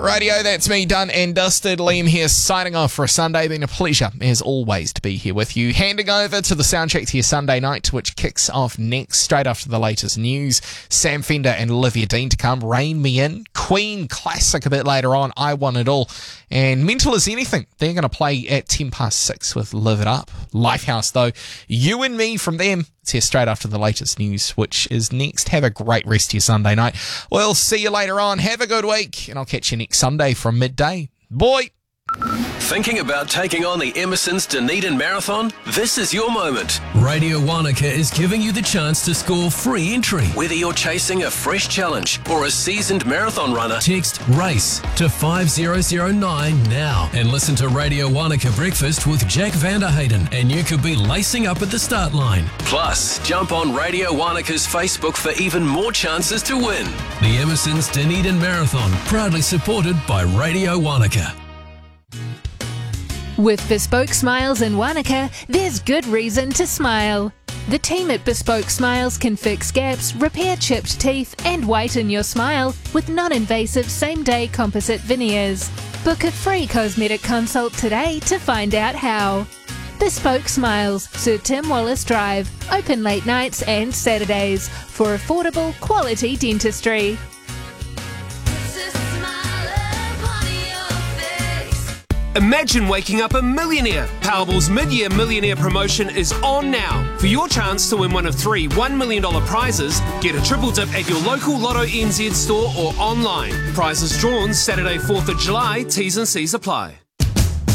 Radio, that's me, done and dusted. Liam here, signing off for a Sunday. Been a pleasure, as always, to be here with you. Handing over to the soundcheck to your Sunday night, which kicks off next, straight after the latest news. Sam Fender and Olivia Dean to come. Rain Me In. Queen classic a bit later on. I Want It All. And Mental As Anything. They're going to play at 6:10 with Live It Up. Lifehouse, though. You and Me from them. It's here straight after the latest news, which is next. Have a great rest of your Sunday night. We'll see you later on. Have a good week, and I'll catch you next Sunday from midday. Boy! Thinking about taking on the Emerson's Dunedin Marathon? This is your moment. Radio Wanaka is giving you the chance to score free entry. Whether you're chasing a fresh challenge or a seasoned marathon runner, Text RACE to 5009 now and listen to Radio Wanaka Breakfast with Jack Vanderhayden, and you could be lacing up at the start line. plus jump on Radio Wanaka's Facebook for even more chances to win. The Emerson's Dunedin Marathon, proudly supported by Radio Wanaka. With Bespoke Smiles in Wanaka, there's good reason to smile. The team at Bespoke Smiles can fix gaps, repair chipped teeth, and whiten your smile with non-invasive same-day composite veneers. Book a free cosmetic consult today to find out how. Bespoke Smiles, Sir Tim Wallace Drive, open late nights and Saturdays for affordable, quality dentistry. Imagine waking up a millionaire. Powerball's mid-year millionaire promotion is on now. For your chance to win one of 3 $1 million prizes, get a triple dip at your local Lotto NZ store or online. Prizes drawn Saturday 4th of July, T's and C's apply.